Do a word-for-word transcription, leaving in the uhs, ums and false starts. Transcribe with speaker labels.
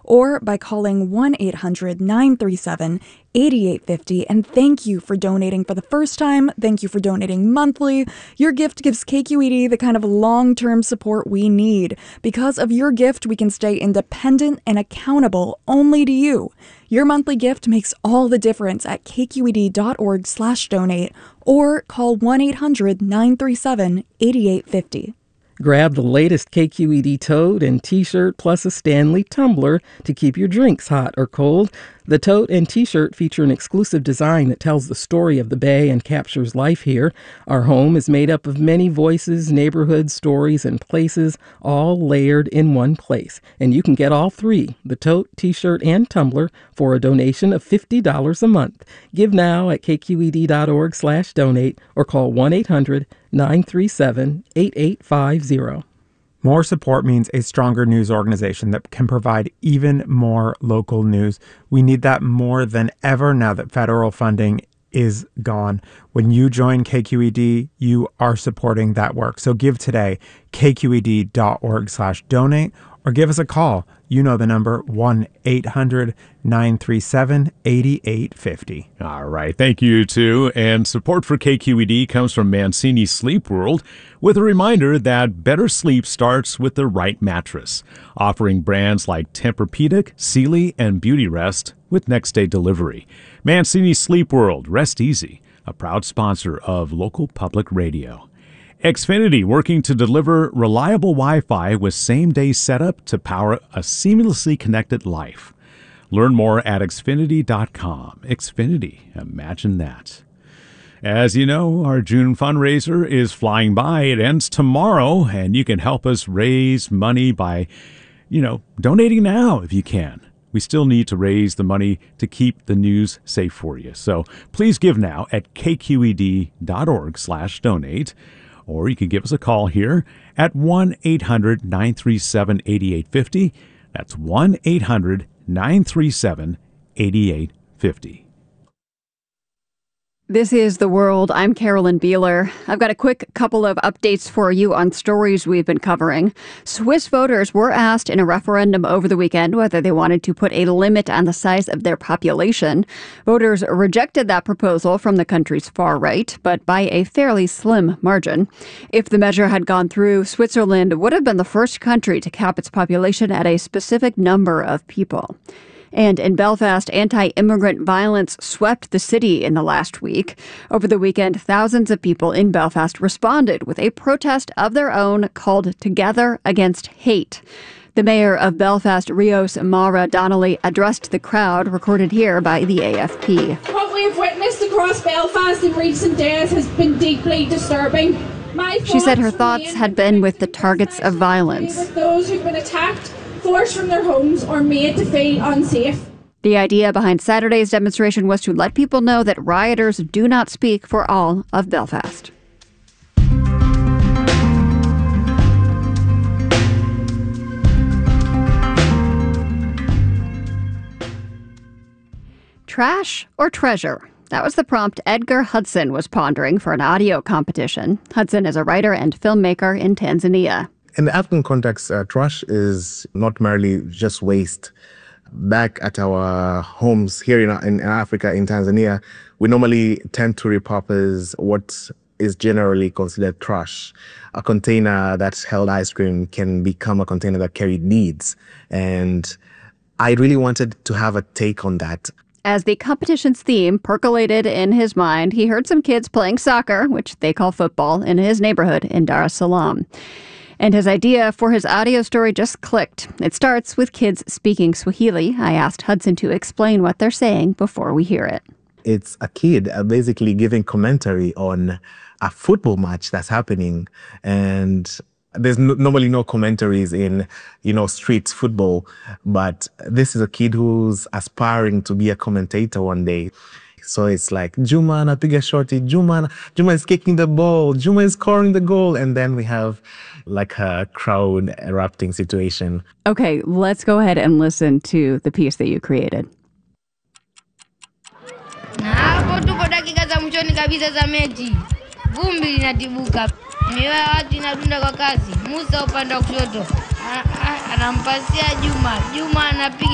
Speaker 1: or by calling one eight hundred nine three seven eight eight five zero. And thank you for donating for the first time. Thank you for donating monthly. Your gift gives K Q E D the kind of long-term support we need. Because of your gift, we can stay independent and accountable only to you. Your monthly gift makes all the difference at kqed.org slash donate or call one eight hundred nine three seven eight eight five zero.
Speaker 2: Grab the latest K Q E D tote and t-shirt plus a Stanley tumbler to keep your drinks hot or cold. The tote and t-shirt feature an exclusive design that tells the story of the Bay and captures life here. Our home is made up of many voices, neighborhoods, stories, and places, all layered in one place. And you can get all three, the tote, t-shirt, and tumbler, for a donation of fifty dollars a month. Give now at kqed.org slash donate or call one eight hundred nine three seven eight eight five zero.
Speaker 3: More support means a stronger news organization that can provide even more local news. We need that more than ever now that federal funding is gone. When you join K Q E D, you are supporting that work. So give today, kqed.org slash donate, or give us a call. You know the number, one eight hundred nine three seven eight eight five zero.
Speaker 4: All right. Thank you, too. And support for K Q E D comes from Mancini Sleep World, with a reminder that better sleep starts with the right mattress, offering brands like Tempur-Pedic, Sealy, and Beauty Rest with next-day delivery. Mancini Sleep World, rest easy, a proud sponsor of local public radio. Xfinity, working to deliver reliable Wi-Fi with same-day setup to power a seamlessly connected life. Learn more at xfinity dot com. Xfinity, imagine that. As you know, our June fundraiser is flying by. It ends tomorrow, and you can help us raise money by, you know, donating now if you can. We still need to raise the money to keep the news safe for you. So please give now at kqed.org slash donate. Or you can give us a call here at one eight hundred nine three seven eight eight five zero. That's one eight hundred nine three seven eight eight five zero.
Speaker 5: This is The World. I'm Carolyn Beeler. I've got a quick couple of updates for you on stories we've been covering. Swiss voters were asked in a referendum over the weekend whether they wanted to put a limit on the size of their population. Voters rejected that proposal from the country's far right, but by a fairly slim margin. If the measure had gone through, Switzerland would have been the first country to cap its population at a specific number of people. And in Belfast, anti-immigrant violence swept the city in the last week. Over the weekend, thousands of people in Belfast responded with a protest of their own called Together Against Hate. The mayor of Belfast, Rios Mara Donnelly, addressed the crowd, recorded here by the A F P.
Speaker 6: What we have witnessed across Belfast in recent days has been deeply disturbing. My
Speaker 5: she said her thoughts had been with the targets of violence.
Speaker 6: With those who've been attacked, forced from their homes, or made to feel unsafe.
Speaker 5: The idea behind Saturday's demonstration was to let people know that rioters do not speak for all of Belfast. Trash or treasure? That was the prompt Edgar Hudson was pondering for an audio competition. Hudson is a writer and filmmaker in Tanzania.
Speaker 7: In the African context, uh, trash is not merely just waste. Back at our homes here in, in Africa, in Tanzania, we normally tend to repurpose what is generally considered trash. A container that held ice cream can become a container that carried needs. And I really wanted to have a take on that.
Speaker 5: As the competition's theme percolated in his mind, he heard some kids playing soccer, which they call football, in his neighborhood in Dar es Salaam. And his idea for his audio story just clicked. It starts with kids speaking Swahili. I asked Hudson to explain what they're saying before we hear it.
Speaker 7: It's a kid uh, basically giving commentary on a football match that's happening. And there's no, normally no commentaries in, you know, street football. But this is a kid who's aspiring to be a commentator one day. So it's like, Juma anapiga shoti, Juma, Juma is kicking the ball, Juma is scoring the goal. And then we have like a crowd erupting situation.
Speaker 5: Okay, let's go ahead and listen to the piece that you created.
Speaker 8: Na hapo tuko dakika za mwishoni kabisa za mechi. Vumbi linatibuka. Mioyo ya watu inadunda kwa kasi. Musa upande wa kushoto anampasia Juma. Juma anapiga